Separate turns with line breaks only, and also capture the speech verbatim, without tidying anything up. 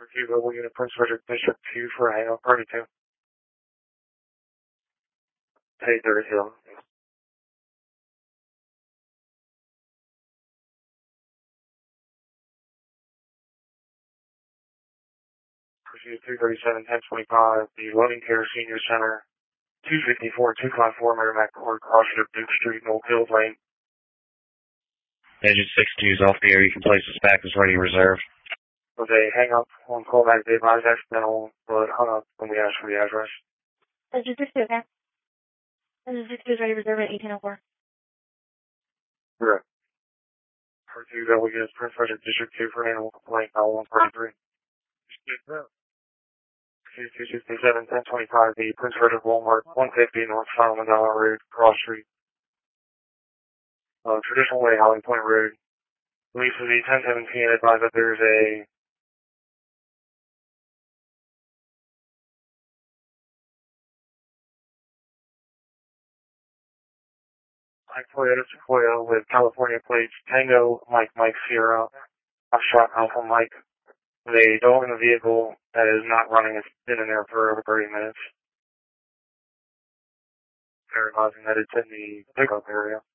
Two Global Unit Prince Frederick District two for hangout party two. Hey, thirty-two. Pursuit two thirty-seven, ten twenty-five, the Loving Care Senior Center, two fifty-four, two fifty-four Merrimack Court, crossing of Duke Street, Old Hills Lane.
Agent six two is off the air. You can place this back as ready reserved.
Okay, hang up on callback. They advised accidental, but hung up when we asked for the address.
Agent six two, okay? Agent six two is ready reserved at eighteen oh four.
Correct. Pursuit Global Unit Prince Frederick District two for animal complaint, L one thirty-three. Pursuit two sixty-seven, ten twenty-five, the Prince Frederick Walmart, one fifty North Solomon Dollar Road, Cross Street. Uh, traditional way, Holly Point Road. Police of the ten seventeen advised that there's a Mike Toyota Sequoia with California plates, Tango, Mike, Mike Sierra, a shot Alpha Mike, with a dog in the vehicle that is not running. It's been in there for over thirty minutes. They're advising that it's in the pickup area.